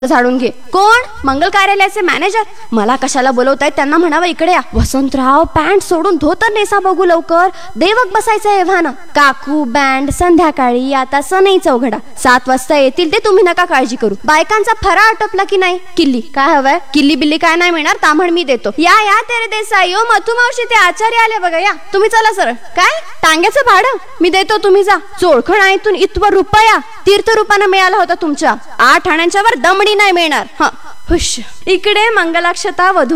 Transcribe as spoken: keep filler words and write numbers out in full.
झाडून घे. कोण? मंगल कार्यालयाचे मॅनेजर. मला कशाला बोलवतायत? त्यांना म्हणावं इकडे या. वसंतराव, पॅन्ट सोडून धोतर नेसा बघू लवकर. देवक बसायचं एव्हाना. काकू बँड संध्याकाळी आता सनई चौघडा सात वाजता येतील ते, तुम्ही नका काळजी करू. बायकांचा फरा आटोपला की नाही? किल्ली काय हवंय? किल्ली बिल्ली काय नाही मिळणार, ताम्हण मी देतो. या या तेरे देसाई. ओ मथू मावशी, ते आचार्य आले बघा. या तुम्ही चला सरळ. काय टांग्याचं भाडं मी देतो, तुम्ही जा. चोळखण आईतून इतवर रुपया तीर्थ रूपानं मिळाला होता तुमच्या. आठ आण्यांच्या वर दमडी नाही मिळणार. हा हुश. इकडे मंगलाक्षता वधू